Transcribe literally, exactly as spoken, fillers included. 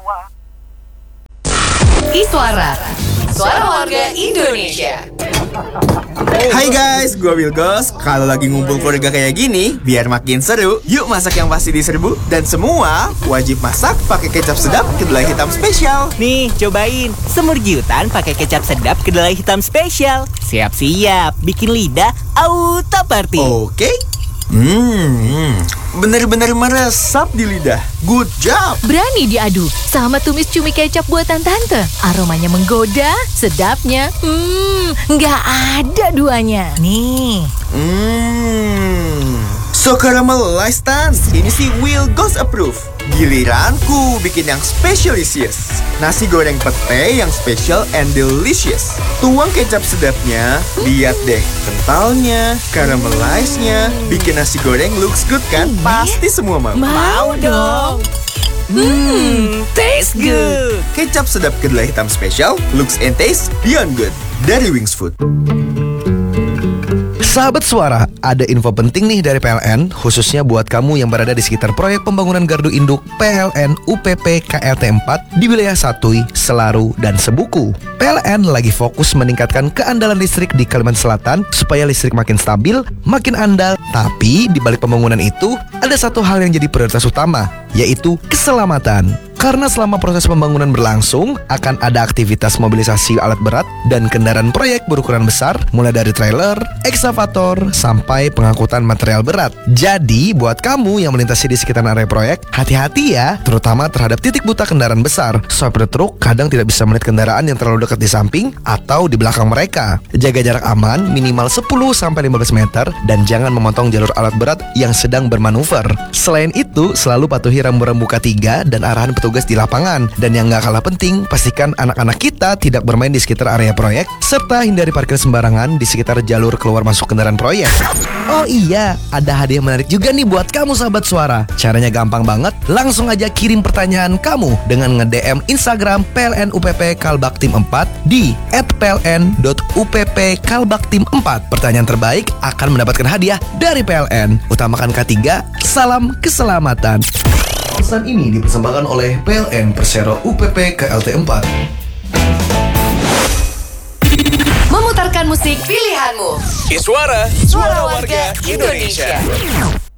Iswara, Suara Warga Indonesia. Hai guys, gue Wilgos. Kalau lagi ngumpul keluarga kayak gini, biar makin seru, yuk masak yang pasti diserbu. Dan semua wajib masak pakai kecap sedap kedelai hitam spesial. Nih, cobain semur giutan pakai kecap sedap kedelai hitam spesial. Siap-siap, bikin lidah auto party. Oke. Hmm, bener-bener meresap di lidah. Good job. Berani diadu sama tumis cumi kecap buatan tante. Aromanya menggoda, sedapnya, hmm, nggak ada duanya. Nih, Hmm, so caramelized Tan. Ini sih Will Ghost approve. Giliranku bikin yang specialisius. Nasi goreng pete yang special and delicious. Tuang kecap sedapnya, lihat deh kentalnya, caramelized-nya. Bikin nasi goreng looks good kan? Pasti semua mau. Mau dong. hmm, taste good. Kecap sedap kedelai hitam special, looks and taste beyond good. Dari Wings Food. Sahabat Suara, ada info penting nih dari P L N, khususnya buat kamu yang berada di sekitar proyek pembangunan gardu induk P L N U P P K L T empat di wilayah Satui, Selaru, dan Sebuku. P L N lagi fokus meningkatkan keandalan listrik di Kalimantan Selatan supaya listrik makin stabil, makin andal. Tapi di balik pembangunan itu, ada satu hal yang jadi prioritas utama, yaitu keselamatan. Karena selama proses pembangunan berlangsung, akan ada aktivitas mobilisasi alat berat dan kendaraan proyek berukuran besar, mulai dari trailer, ekskavator, sampai pengangkutan material berat. Jadi, buat kamu yang melintasi di sekitar area proyek, hati-hati ya, terutama terhadap titik buta kendaraan besar. Sopir truk kadang tidak bisa melihat kendaraan yang terlalu dekat di samping atau di belakang mereka. Jaga jarak aman minimal sepuluh sampai lima belas meter dan jangan memotong jalur alat berat yang sedang bermanuver. Selain itu, selalu patuhi rambu-rambu K tiga dan arahan petugas di lapangan. Dan yang gak kalah penting, pastikan anak-anak kita tidak bermain di sekitar area proyek, serta hindari parkir sembarangan di sekitar jalur keluar masuk kendaraan proyek. Oh iya, ada hadiah menarik juga nih buat kamu sahabat Suara. Caranya gampang banget, langsung aja kirim pertanyaan kamu dengan nge-D M Instagram P L N U P P Kalbaktim empat di et p l n dot u p p kalbaktim empat. Pertanyaan terbaik akan mendapatkan hadiah dari P L N. Utamakan K tiga, salam keselamatan. Pesan ini dipersembahkan oleh P L N Persero U P P K L T empat. Memutarkan musik pilihanmu. Iswara, Suara Warga Indonesia.